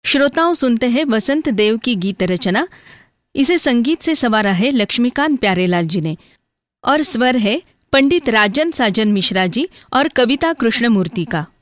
श्रोताओं, सुनते हैं वसंत देव की गीत रचना। इसे संगीत से संवारा है लक्ष्मीकांत प्यारेलाल जी ने और स्वर है पंडित राजन साजन मिश्रा जी और कविता कृष्णमूर्ति का।